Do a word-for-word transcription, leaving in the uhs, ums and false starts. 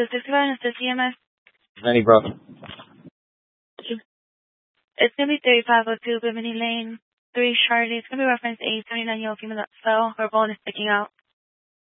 two sixty-one, is this E M S? Any bro? It's going to be thirty-five oh two Bimini Lane, three Charlie. It's going to be reference eight seventy-nine Yellow Female that fell. Her bone is sticking out.